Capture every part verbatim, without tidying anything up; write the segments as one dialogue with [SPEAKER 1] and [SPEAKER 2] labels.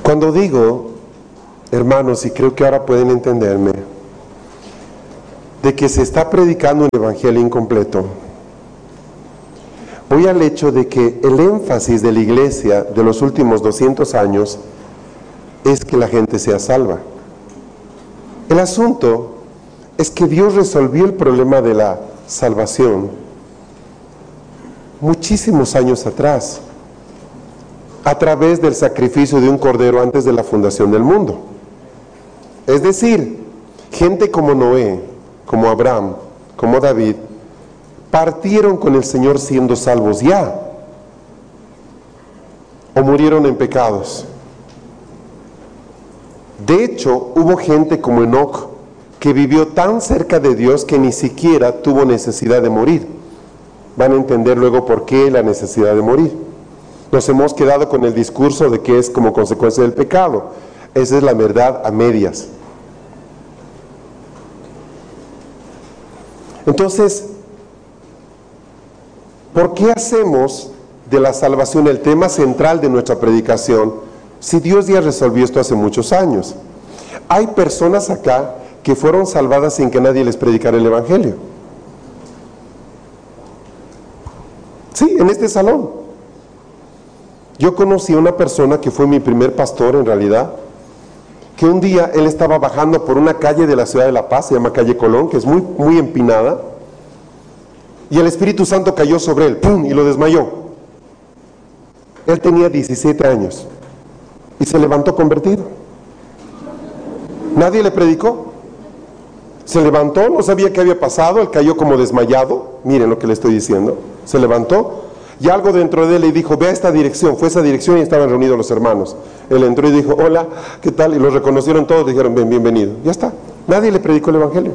[SPEAKER 1] Cuando digo, hermanos, y creo que ahora pueden entenderme, de que se está predicando un evangelio incompleto, voy al hecho de que el énfasis de la iglesia de los últimos doscientos años es que la gente sea salva. El asunto es que Dios resolvió el problema de la salvación muchísimos años atrás, a través del sacrificio de un cordero antes de la fundación del mundo. Es decir, gente como Noé, como Abraham, como David, partieron con el Señor siendo salvos ya, o murieron en pecados. De hecho, hubo gente como Enoc, que vivió tan cerca de Dios que ni siquiera tuvo necesidad de morir. Van a entender luego por qué la necesidad de morir. Nos hemos quedado con el discurso de que es como consecuencia del pecado. Esa es la verdad a medias. Entonces, ¿por qué hacemos de la salvación el tema central de nuestra predicación si Dios ya resolvió esto hace muchos años? Hay personas acá que fueron salvadas sin que nadie les predicara el evangelio. Sí, en este salón. Yo conocí a una persona que fue mi primer pastor en realidad, que un día él estaba bajando por una calle de la ciudad de La Paz, se llama calle Colón, que es muy, muy empinada, y el Espíritu Santo cayó sobre él, ¡pum!, y lo desmayó. Él tenía diecisiete años y se levantó convertido. Nadie le predicó. Se levantó, no sabía qué había pasado, él cayó como desmayado. Miren lo que le estoy diciendo. Se levantó y algo dentro de él le dijo, ve a esta dirección. Fue a esa dirección y estaban reunidos los hermanos. Él entró y dijo, hola, ¿qué tal? Y los reconocieron todos, dijeron, bien, bienvenido. Ya está, nadie le predicó el evangelio.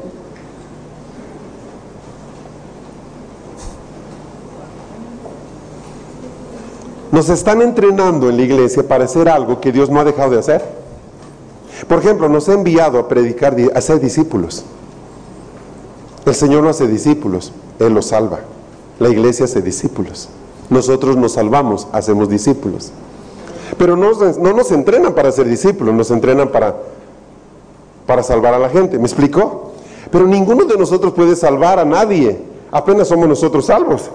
[SPEAKER 1] Nos están entrenando en la iglesia para hacer algo que Dios no ha dejado de hacer. Por ejemplo, nos ha enviado a predicar, a hacer discípulos. El Señor no hace discípulos, Él los salva. La iglesia hace discípulos. Nosotros nos salvamos, hacemos discípulos. Pero no, no nos entrenan para ser discípulos, nos entrenan para, para salvar a la gente. ¿Me explico? Pero ninguno de nosotros puede salvar a nadie. Apenas somos nosotros salvos.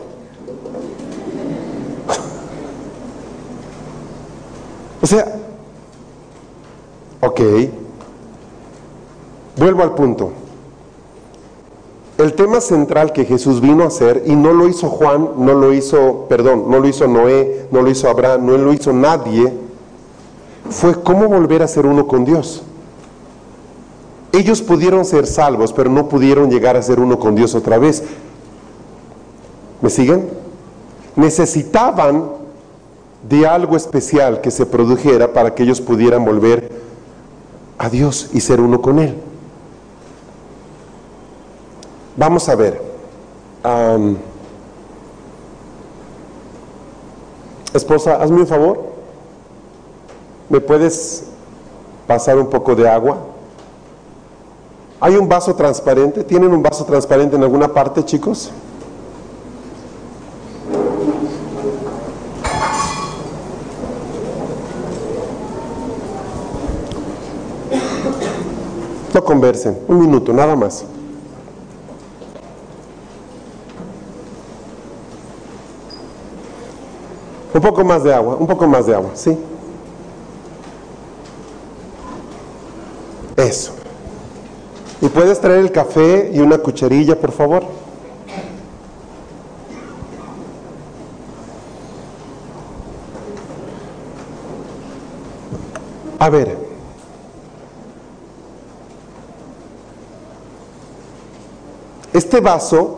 [SPEAKER 1] O sea, ok, vuelvo al punto. El tema central que Jesús vino a hacer, y no lo hizo Juan, no lo hizo, perdón, no lo hizo Noé, no lo hizo Abraham, no lo hizo nadie, fue cómo volver a ser uno con Dios. Ellos pudieron ser salvos, pero no pudieron llegar a ser uno con Dios otra vez. ¿Me siguen? Necesitaban de algo especial que se produjera para que ellos pudieran volver a Dios y ser uno con Él. Vamos a ver. Um, esposa, hazme un favor. ¿Me puedes pasar un poco de agua? ¿Hay un vaso transparente? ¿Tienen un vaso transparente en alguna parte, chicos? No conversen, un minuto, nada más. Un poco más de agua, un poco más de agua, ¿sí? Eso. ¿Y puedes traer el café y una cucharilla, por favor? A ver. Este vaso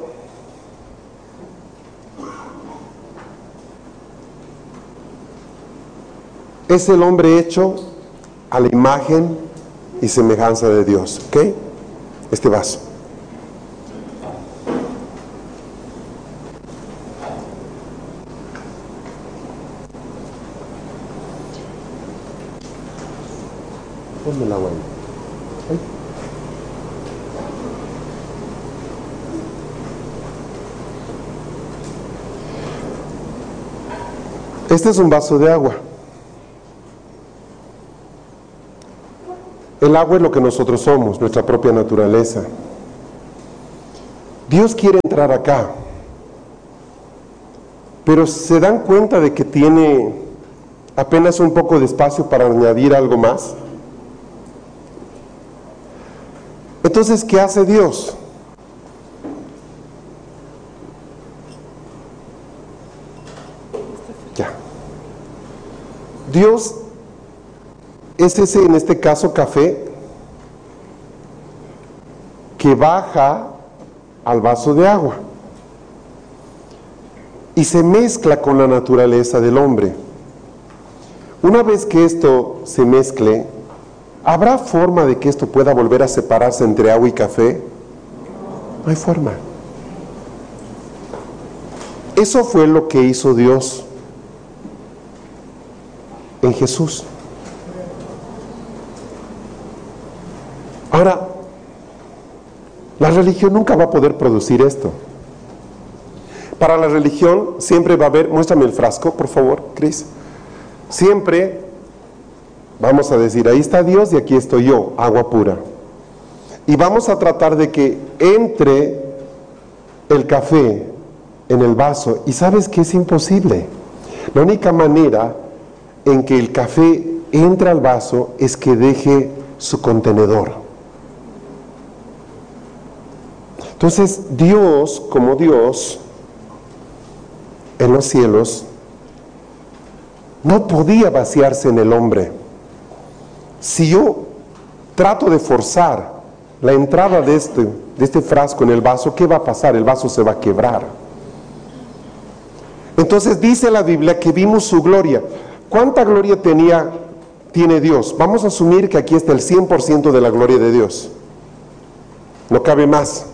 [SPEAKER 1] es el hombre hecho a la imagen y semejanza de Dios, ¿ok? Este vaso. Ponme el agua ahí. ¿Okay? Este es un vaso de agua. El agua es lo que nosotros somos, nuestra propia naturaleza. Dios quiere entrar acá, pero ¿se dan cuenta de que tiene apenas un poco de espacio para añadir algo más? Entonces, ¿qué hace Dios? Ya. Dios es ese, en este caso, café, que baja al vaso de agua y se mezcla con la naturaleza del hombre. Una vez que esto se mezcle, ¿habrá forma de que esto pueda volver a separarse entre agua y café? No hay forma. Eso fue lo que hizo Dios en Jesús. Ahora, la religión nunca va a poder producir esto. Para la religión siempre va a haber, muéstrame el frasco, por favor, Cris. Siempre vamos a decir, ahí está Dios y aquí estoy yo, agua pura. Y vamos a tratar de que entre el café en el vaso. Y sabes que es imposible. La única manera en que el café entre al vaso es que deje su contenedor. Entonces, Dios, como Dios, en los cielos, no podía vaciarse en el hombre. Si yo trato de forzar la entrada de este, de este frasco en el vaso, ¿qué va a pasar? El vaso se va a quebrar. Entonces dice la Biblia que vimos su gloria. ¿Cuánta gloria tenía, tiene Dios? Vamos a asumir que aquí está el cien por ciento de la gloria de Dios. No cabe más.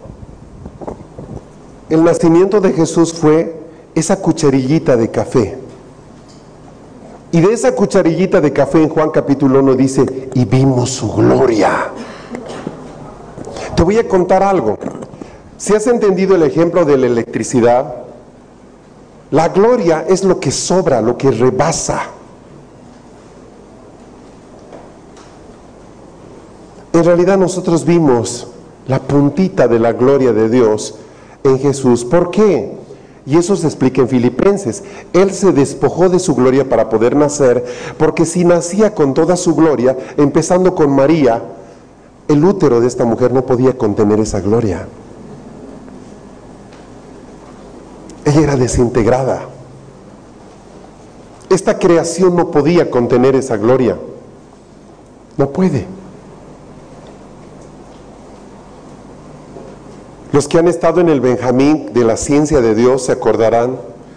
[SPEAKER 1] El nacimiento de Jesús fue esa cucharillita de café. Y de esa cucharillita de café en Juan capítulo uno dice, y vimos su gloria. Te voy a contar algo. Si has entendido el ejemplo de la electricidad, la gloria es lo que sobra, lo que rebasa. En realidad nosotros vimos la puntita de la gloria de Dios en Jesús. ¿Por qué? Y eso se explica en Filipenses. Él se despojó de su gloria para poder nacer, porque si nacía con toda su gloria, empezando con María, el útero de esta mujer no podía contener esa gloria. Ella era desintegrada. Esta creación no podía contener esa gloria. No puede. Los que han estado en el Benjamín de la ciencia de Dios se acordarán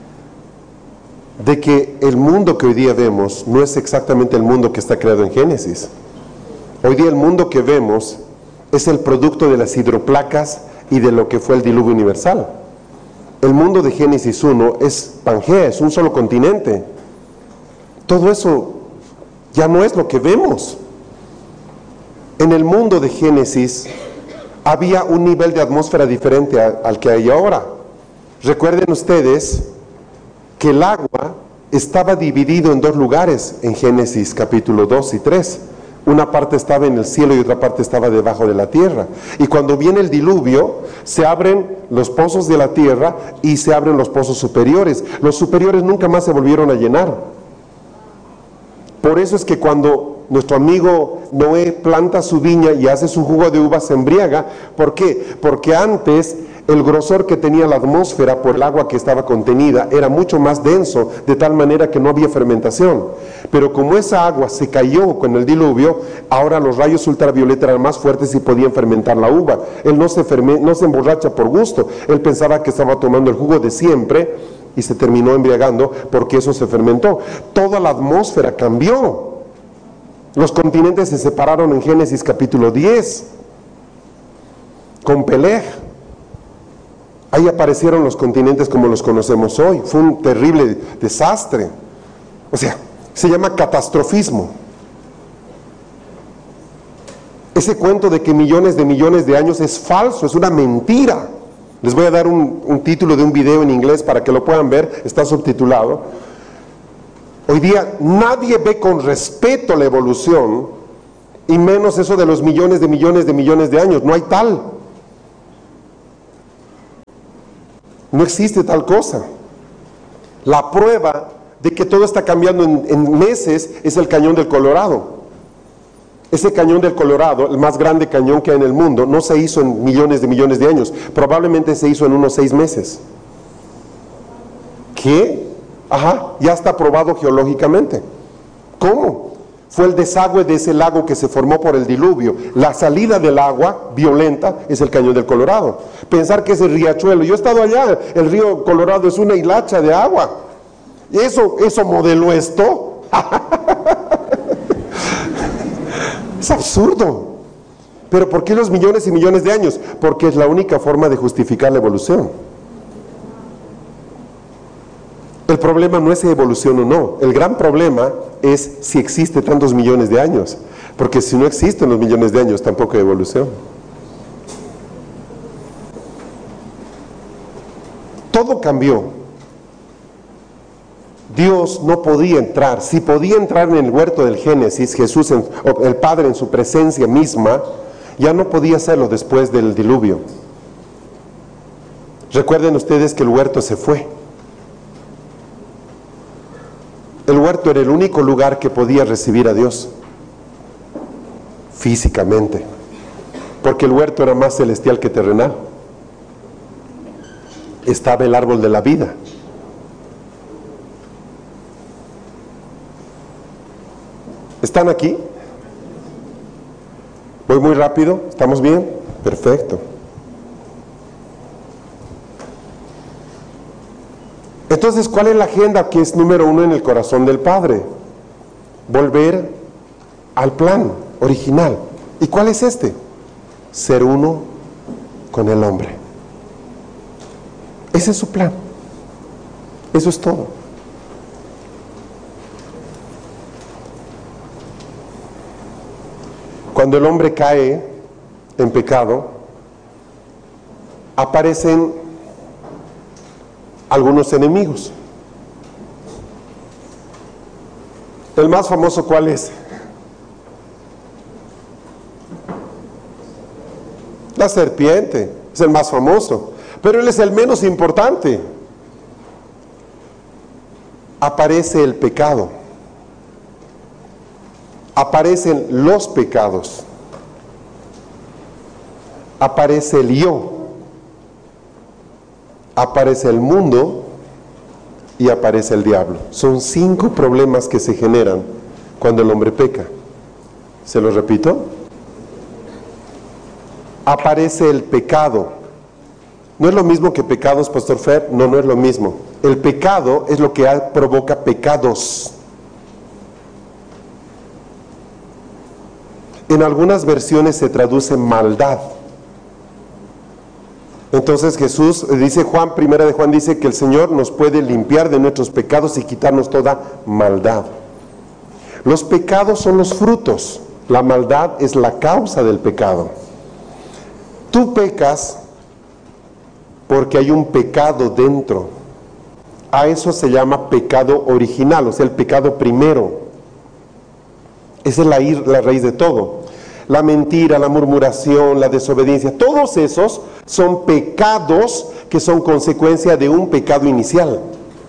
[SPEAKER 1] de que el mundo que hoy día vemos no es exactamente el mundo que está creado en Génesis. Hoy día el mundo que vemos es el producto de las hidroplacas y de lo que fue el diluvio universal. El mundo de Génesis uno es Pangea, es un solo continente. Todo eso ya no es lo que vemos. En el mundo de Génesis había un nivel de atmósfera diferente a, al que hay ahora. Recuerden ustedes que el agua estaba dividido en dos lugares en Génesis capítulo dos y tres. Una parte estaba en el cielo y otra parte estaba debajo de la tierra. Y cuando viene el diluvio, se abren los pozos de la tierra y se abren los pozos superiores. Los superiores nunca más se volvieron a llenar. Por eso es que cuando nuestro amigo Noé planta su viña y hace su jugo de uva, se embriaga. ¿Por qué? Porque antes el grosor que tenía la atmósfera por el agua que estaba contenida era mucho más denso, de tal manera que no había fermentación. Pero como esa agua se cayó con el diluvio, ahora los rayos ultravioleta eran más fuertes y podían fermentar la uva. Él no se, ferme, no se emborracha por gusto. Él pensaba que estaba tomando el jugo de siempre y se terminó embriagando porque eso se fermentó. Toda la atmósfera cambió. Los continentes se separaron en Génesis capítulo diez con Peleg. Ahí aparecieron los continentes como los conocemos hoy. Fue un terrible desastre. O sea, se llama catastrofismo. Ese cuento de que millones de millones de años es falso, es una mentira. Les voy a dar un, un título de un video en inglés para que lo puedan ver, está subtitulado. Hoy día nadie ve con respeto la evolución Y menos eso de los millones de millones de millones de años. No hay tal. No existe tal cosa. La prueba de que todo está cambiando en, en meses es el Cañón del Colorado. Ese Cañón del Colorado, el más grande cañón que hay en el mundo, no se hizo en millones de millones de años. Probablemente se hizo en unos seis meses. ¿Qué? Ajá, ya está probado geológicamente. ¿Cómo? Fue el desagüe de ese lago que se formó por el diluvio. La salida del agua violenta es el Cañón del Colorado. Pensar que es el riachuelo. Yo he estado allá, el río Colorado es una hilacha de agua. ¿Eso, eso modeló esto? Es absurdo. ¿Pero por qué los millones y millones de años? Porque es la única forma de justificar la evolución. El problema no es evolución o no. El gran problema es si existe tantos millones de años. Porque si no existen los millones de años, tampoco hay evolución. Todo cambió. Dios no podía entrar. Si podía entrar en el huerto del Génesis, Jesús, en, el Padre en su presencia misma, ya no podía hacerlo después del diluvio. Recuerden ustedes que el huerto se fue. El huerto era el único lugar que podía recibir a Dios físicamente, porque el huerto era más celestial que terrenal. Estaba el árbol de la vida. ¿Están aquí? ¿Voy muy rápido? ¿Estamos bien? Perfecto. Entonces, ¿cuál es la agenda que es número uno en el corazón del Padre? Volver al plan original. ¿Y cuál es este? Ser uno con el hombre. Ese es su plan. Eso es todo. Cuando el hombre cae en pecado, aparecen algunos enemigos. El más famoso, ¿cuál es? La serpiente, es el más famoso, pero él es el menos importante. Aparece el pecado, aparecen los pecados, aparece el yo, aparece el mundo y aparece el diablo. Son cinco problemas que se generan cuando el hombre peca. ¿Se los repito? Aparece el pecado. ¿No es lo mismo que pecados, Pastor Fer? No, no es lo mismo. El pecado es lo que provoca pecados. En algunas versiones se traduce maldad. Entonces Jesús, dice Juan, primera de Juan, dice que el Señor nos puede limpiar de nuestros pecados y quitarnos toda maldad. Los pecados son los frutos, la maldad es la causa del pecado. Tú pecas porque hay un pecado dentro. A eso se llama pecado original, o sea, el pecado primero. Esa es la, la raíz de todo. La mentira, la murmuración, la desobediencia, todos esos son pecados que son consecuencia de un pecado inicial.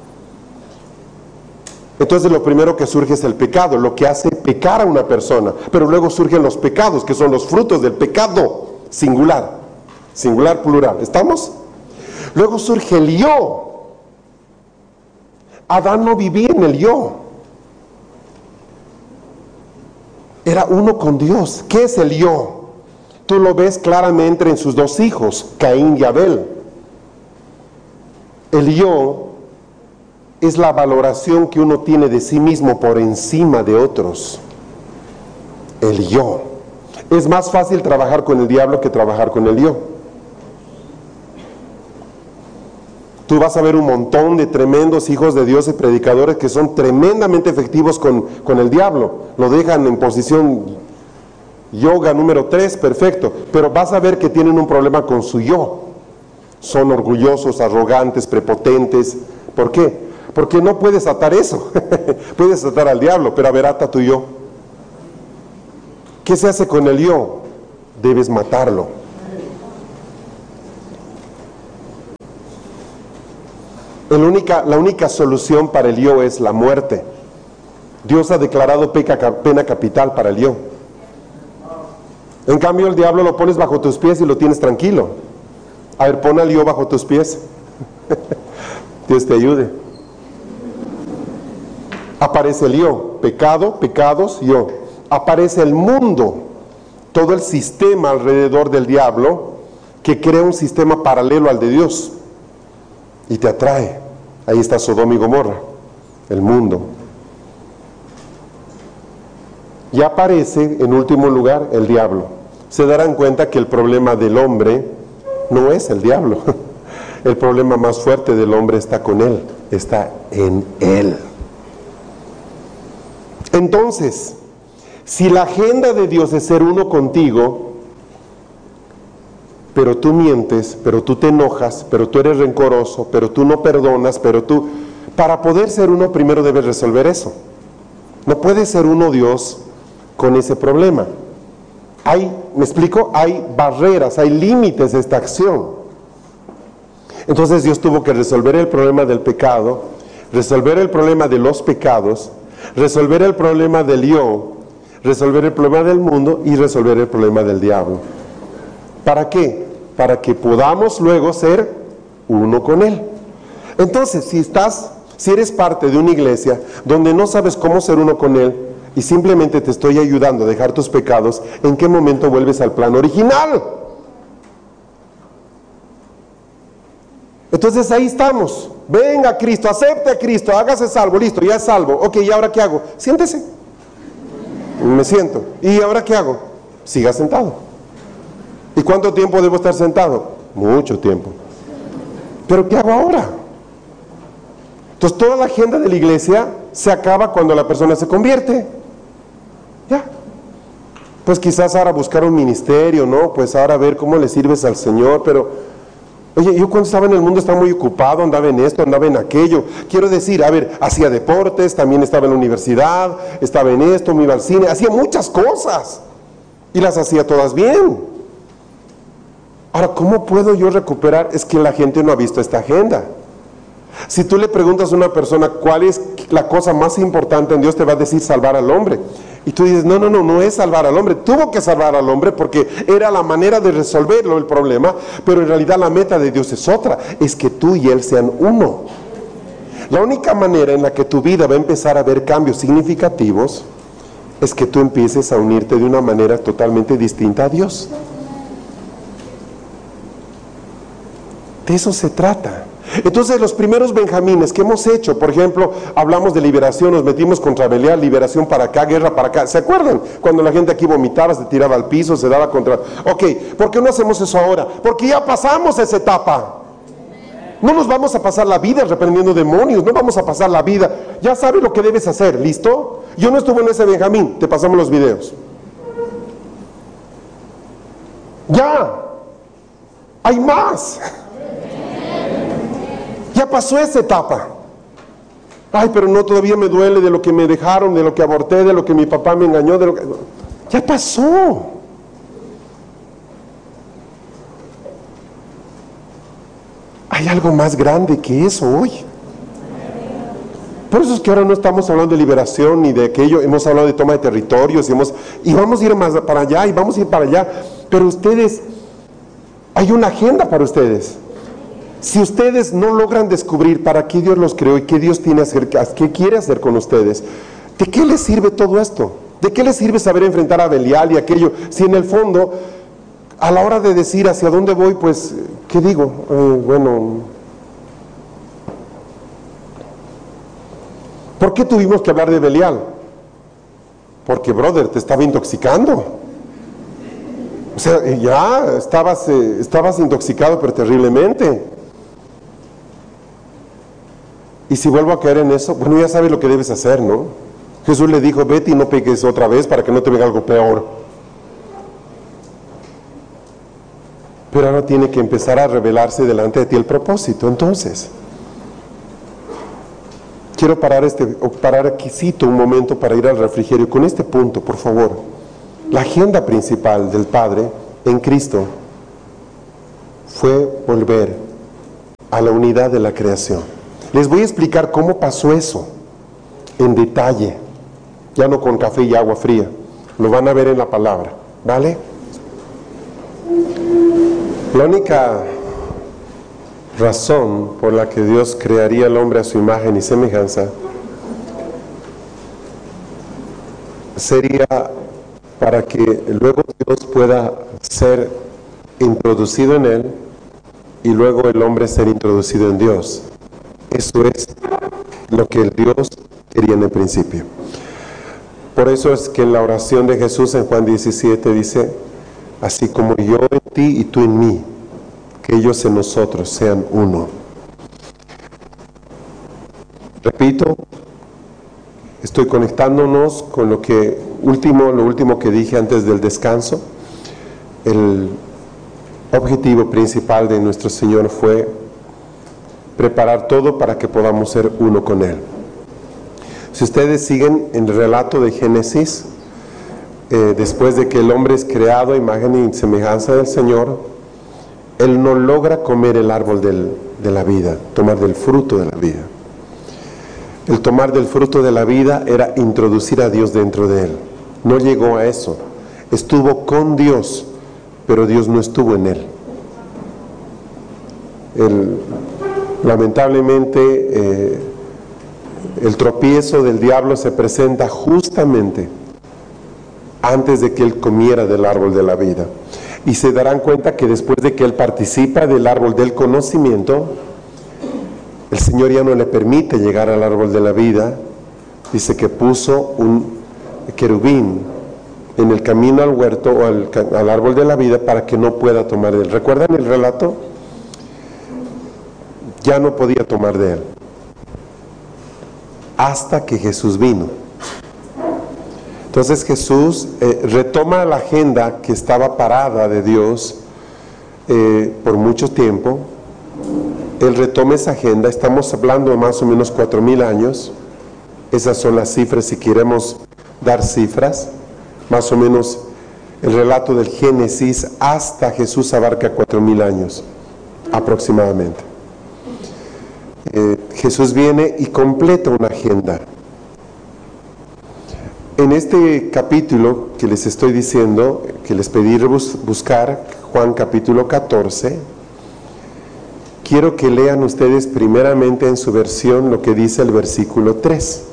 [SPEAKER 1] Entonces lo primero que surge es el pecado, lo que hace pecar a una persona, pero luego surgen los pecados, que son los frutos del pecado, singular, singular, plural, ¿estamos? Luego surge el yo. Adán no vivía en el yo. Era uno con Dios. ¿Qué es el yo? Tú lo ves claramente en sus dos hijos, Caín y Abel. El yo es la valoración que uno tiene de sí mismo por encima de otros. El yo. Es más fácil trabajar con el diablo que trabajar con el yo. Tú vas a ver un montón de tremendos hijos de Dios y predicadores que son tremendamente efectivos con, con el diablo. Lo dejan en posición yoga número tres, perfecto. Pero vas a ver que tienen un problema con su yo. Son orgullosos, arrogantes, prepotentes. ¿Por qué? Porque no puedes atar eso. Puedes atar al diablo, pero a ver, ata tu yo. ¿Qué ¿Qué se hace con el yo? Debes matarlo. El única, la única solución para el yo es la muerte. Dios ha declarado peca, pena capital para el yo. En cambio, el diablo lo pones bajo tus pies y lo tienes tranquilo. A ver, pon al yo bajo tus pies. Dios te ayude. Aparece el yo, pecado, pecados, yo. Aparece el mundo, todo el sistema alrededor del diablo, que crea un sistema paralelo al de Dios y te atrae. Ahí está Sodoma y Gomorra, el mundo. Y aparece en último lugar el diablo. Se darán cuenta que el problema del hombre no es el diablo. El problema más fuerte del hombre está con él, está en él. Entonces, si la agenda de Dios es ser uno contigo, pero tú mientes, pero tú te enojas, pero tú eres rencoroso, pero tú no perdonas, pero tú... Para poder ser uno, primero debes resolver eso. No puede ser uno Dios con ese problema. Hay, ¿me explico? Hay barreras, hay límites de esta acción. Entonces Dios tuvo que resolver el problema del pecado, resolver el problema de los pecados, resolver el problema del yo, resolver el problema del mundo y resolver el problema del diablo. ¿Para qué? Para que podamos luego ser uno con Él. Entonces, si estás, si eres parte de una iglesia donde no sabes cómo ser uno con Él y simplemente te estoy ayudando a dejar tus pecados, ¿en qué momento vuelves al plan original? Entonces ahí estamos. Venga Cristo, acepte a Cristo, hágase salvo, listo, ya es salvo. Ok, ¿y ahora qué hago? Siéntese. Me siento. ¿Y ahora qué hago? Siga sentado. ¿Y cuánto tiempo debo estar sentado? Mucho tiempo. ¿Pero qué hago ahora? Entonces toda la agenda de la iglesia se acaba cuando la persona se convierte. Ya. Pues quizás ahora buscar un ministerio, ¿no? Pues ahora ver cómo le sirves al Señor, pero... Oye, yo cuando estaba en el mundo estaba muy ocupado, andaba en esto, andaba en aquello. Quiero decir, a ver, hacía deportes, también estaba en la universidad, estaba en esto, me iba al cine, hacía muchas cosas. Y las hacía todas bien. Ahora, ¿cómo puedo yo recuperar? Es que la gente no ha visto esta agenda. Si tú le preguntas a una persona cuál es la cosa más importante en Dios, te va a decir salvar al hombre. Y tú dices, no, no, no, no es salvar al hombre. Tuvo que salvar al hombre porque era la manera de resolverlo el problema, pero en realidad la meta de Dios es otra, es que tú y Él sean uno. La única manera en la que tu vida va a empezar a ver cambios significativos es que tú empieces a unirte de una manera totalmente distinta a Dios. De eso se trata. Entonces los primeros benjamines que hemos hecho, por ejemplo, hablamos de liberación, nos metimos contra Belial, liberación para acá, guerra para acá. ¿Se acuerdan? Cuando la gente aquí vomitaba, se tiraba al piso, se daba contra... Ok, ¿por qué no hacemos eso ahora? Porque ya pasamos esa etapa. No nos vamos a pasar la vida reprendiendo demonios, no vamos a pasar la vida. Ya sabes lo que debes hacer, ¿listo? Yo no estuve en ese benjamín, te pasamos los videos. Ya, hay más. Ya pasó esa etapa. Ay, pero no, todavía me duele de lo que me dejaron, de lo que aborté, de lo que mi papá me engañó, de lo que... Ya pasó. Hay algo más grande que eso hoy. Por eso es que ahora no estamos hablando de liberación ni de aquello, hemos hablado de toma de territorios y, hemos, y vamos a ir más para allá y vamos a ir para allá. Pero ustedes, hay una agenda para ustedes. Si ustedes no logran descubrir para qué Dios los creó y qué Dios tiene hacer, qué quiere hacer con ustedes, ¿de qué les sirve todo esto? ¿De qué les sirve saber enfrentar a Belial y aquello? Si en el fondo, a la hora de decir hacia dónde voy, pues, ¿qué digo? Eh, bueno, ¿por qué tuvimos que hablar de Belial? Porque, brother, te estaba intoxicando. O sea, ya estabas, eh, estabas intoxicado, pero terriblemente. Y si vuelvo a caer en eso, bueno, ya sabes lo que debes hacer, ¿no? Jesús le dijo, vete y no peques otra vez para que no te venga algo peor. Pero ahora tiene que empezar a revelarse delante de ti el propósito. Entonces, quiero parar, este, parar aquícito un momento para ir al refrigerio con este punto, por favor. La agenda principal del Padre en Cristo fue volver a la unidad de la creación. Les voy a explicar cómo pasó eso en detalle, ya no con café y agua fría, lo van a ver en la palabra, ¿vale? La única razón por la que Dios crearía al hombre a su imagen y semejanza sería para que luego Dios pueda ser introducido en él y luego el hombre ser introducido en Dios. Eso es lo que el Dios quería en el principio. Por eso es que en la oración de Jesús en Juan diecisiete dice: así como yo en ti y tú en mí, que ellos en nosotros sean uno. Repito, estoy conectándonos con lo que último, lo último que dije antes del descanso. El objetivo principal de nuestro Señor fue preparar todo para que podamos ser uno con Él. Si ustedes siguen en el relato de Génesis, eh, después de que el hombre es creado a imagen y semejanza del Señor, él no logra comer el árbol del, de la vida, tomar del fruto de la vida. El tomar del fruto de la vida era introducir a Dios dentro de él. No llegó a eso. Estuvo con Dios, pero Dios no estuvo en él. El, lamentablemente, eh, el tropiezo del diablo se presenta justamente antes de que él comiera del árbol de la vida. Y se darán cuenta que después de que él participa del árbol del conocimiento, el Señor ya no le permite llegar al árbol de la vida. Dice que puso un querubín en el camino al huerto o al, al árbol de la vida para que no pueda tomar de él. ¿Recuerdan el relato? Ya no podía tomar de él hasta que Jesús vino. Entonces Jesús eh, retoma la agenda que estaba parada de Dios eh, por mucho tiempo. Él retoma esa agenda. Estamos hablando de más o menos cuatro mil años. Esas son las cifras, si queremos dar cifras. Más o menos el relato del Génesis hasta Jesús abarca cuatro mil años aproximadamente. Eh, Jesús viene y completa una agenda. En este capítulo que les estoy diciendo, que les pedí bus- buscar, Juan capítulo catorce, quiero que lean ustedes primeramente en su versión lo que dice el versículo tres.